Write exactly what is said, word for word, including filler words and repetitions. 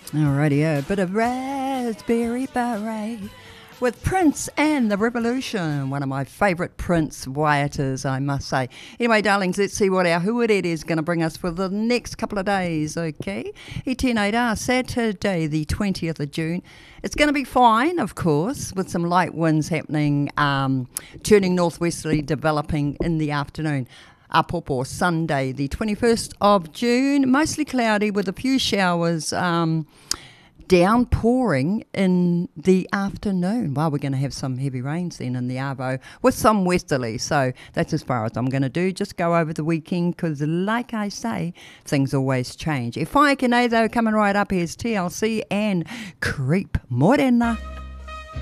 Alrighty, a bit of Raspberry Beret with Prince and the Revolution. One of my favourite Prince Wyatters, I must say. Anyway, darlings, let's see what our Huared is going to bring us for the next couple of days, okay? E tēnei rā, Saturday, the twentieth of June. It's going to be fine, of course, with some light winds happening, um, turning northwesterly, developing in the afternoon. Apopo, Sunday, the twenty-first of June, mostly cloudy with a few showers, um, downpouring in the afternoon. Well, we're going to have some heavy rains then in the Arvo with some westerly. So that's as far as I'm going to do. Just go over the weekend because, like I say, things always change. E whai ke nei though, coming right up, here's T L C and Creep Morena.